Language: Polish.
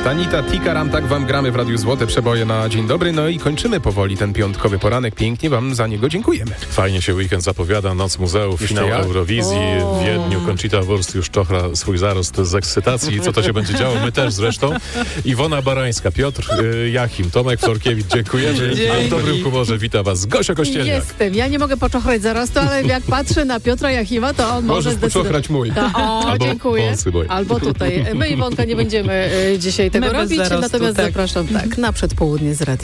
Tanita Tikaram, tak wam gramy w Radiu Złote Przeboje na dzień dobry. No i kończymy powoli ten piątkowy poranek. Pięknie wam za niego dziękujemy. Fajnie się weekend zapowiada, Noc Muzeów, finał Eurowizji. W Wiedniu Conchita Wurst już czochra swój zarost z ekscytacji. Co to się będzie działo? My też zresztą. Iwona Barańska, Piotr Jachim, Tomek Florkiewicz, dziękujemy. A w dobrym humorze wita was Gosia Kościelniak. Jestem. Ja nie mogę poczochrać zarostu, ale jak patrzę na Piotra Jachima, to on może Możesz pocochrać mój. O, dziękuję. Albo tutaj. My, Iwonka, nie będziemy dzisiaj tego robić, natomiast zapraszam na przedpołudnie z radia.